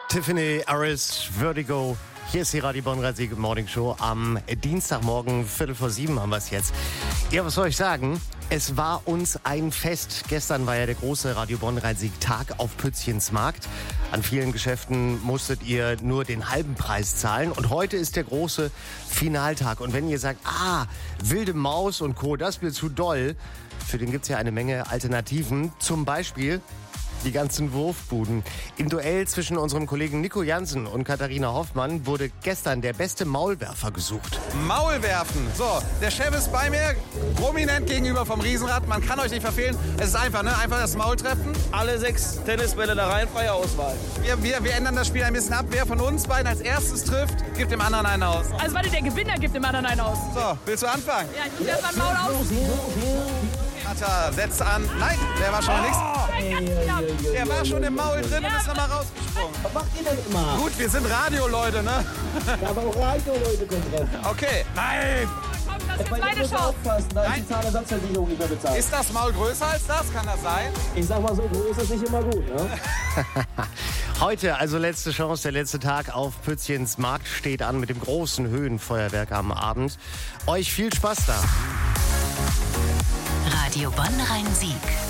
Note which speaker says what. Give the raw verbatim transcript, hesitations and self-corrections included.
Speaker 1: Tiffany Harris, Vertigo. Hier ist die Radio Bonn-Rhein-Sieg Morning Show. Am Dienstagmorgen, Viertel vor sieben haben wir es jetzt. Ja, was soll ich sagen? Es war uns ein Fest. Gestern war ja der große Radio Bonn-Rhein-Sieg-Tag auf Pützchens Markt. An vielen Geschäften musstet ihr nur den halben Preis zahlen. Und heute ist der große Finaltag. Und wenn ihr sagt, ah, Wilde Maus und Co., das wird zu doll, für den gibt's ja eine Menge Alternativen. Zum Beispiel die ganzen Wurfbuden. Im Duell zwischen unserem Kollegen Nico Jansen und Katharina Hoffmann wurde gestern der beste Maulwerfer gesucht.
Speaker 2: Maulwerfen. So, der Chef ist bei mir, prominent gegenüber vom Riesenrad. Man kann euch nicht verfehlen. Es ist einfach, ne? Einfach das Maul treffen.
Speaker 3: Alle sechs Tennisbälle da rein, freie Auswahl.
Speaker 2: Wir, wir, wir ändern das Spiel ein bisschen ab. Wer von uns beiden als erstes trifft, gibt dem anderen einen aus.
Speaker 4: Also warte, der Gewinner gibt dem anderen einen aus.
Speaker 2: So, willst du anfangen?
Speaker 4: Ja, ich lass mein Maul aus.
Speaker 2: Katja, setzt an. Nein, der war schon mal nichts.
Speaker 4: Oh,
Speaker 2: der war schon im Maul drin und ist nochmal rausgesprungen.
Speaker 3: Was macht ihr denn immer?
Speaker 2: Gut, wir sind Radio-Leute, ne?
Speaker 3: Ja, aber auch Radio-Leute können treffen.
Speaker 2: Okay. Nein!
Speaker 4: komm, das ist
Speaker 3: Weil
Speaker 4: meine
Speaker 3: ihr müsst
Speaker 4: Chance.
Speaker 3: aufpassen, da ist
Speaker 2: Nein.
Speaker 3: die Zahnersatzversicherung nicht mehr bezahlt.
Speaker 2: Ist das Maul größer als das? Kann das sein?
Speaker 3: Ich sag mal so, groß ist nicht immer gut, ne?
Speaker 1: Heute, also letzte Chance, der letzte Tag auf Pützchens Markt steht an mit dem großen Höhenfeuerwerk am Abend. Euch viel Spaß da.
Speaker 5: Radio Bonn-Rhein-Sieg.